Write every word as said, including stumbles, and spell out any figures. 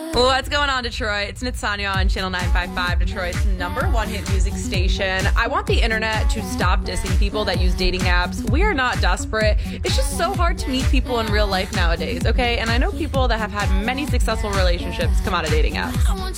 What's going on, Detroit? It's Nitsanya on Channel nine five five, Detroit's number one hit music station. I want the internet to stop dissing people that use dating apps. We are not desperate. It's just so hard to meet people in real life nowadays, okay? And I know people that have had many successful relationships come out of dating apps.